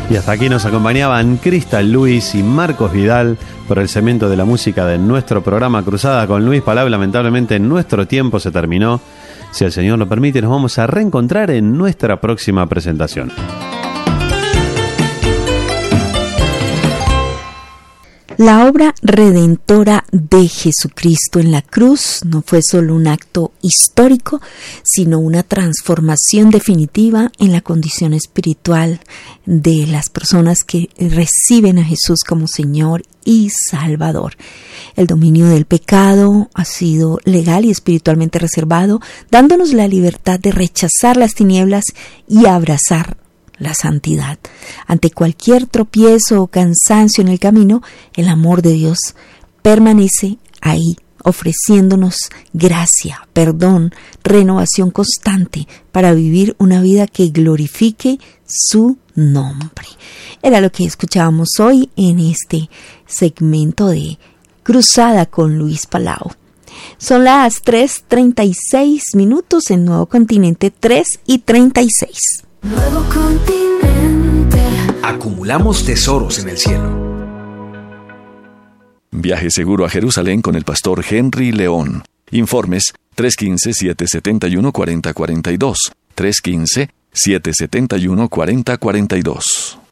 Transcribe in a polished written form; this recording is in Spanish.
Y hasta aquí nos acompañaban Cristal Luis y Marcos Vidal por el cemento de la música de nuestro programa Cruzada con Luis Palau. Lamentablemente nuestro tiempo se terminó. Si el Señor lo permite, nos vamos a reencontrar en nuestra próxima presentación. La obra redentora de Jesucristo en la cruz no fue solo un acto histórico, sino una transformación definitiva en la condición espiritual de las personas que reciben a Jesús como Señor y Salvador. El dominio del pecado ha sido legal y espiritualmente reservado, dándonos la libertad de rechazar las tinieblas y abrazar la santidad. Ante cualquier tropiezo o cansancio en el camino, el amor de Dios permanece ahí, ofreciéndonos gracia, perdón, renovación constante para vivir una vida que glorifique su nombre. Era lo que escuchábamos hoy en este segmento de Cruzada con Luis Palau. Son las 3:36 en Nuevo Continente, 3:36. Nuevo Continente. Acumulamos tesoros en el cielo. Viaje seguro a Jerusalén con el pastor Henry León. Informes 315-771-4042. 315-771-4042.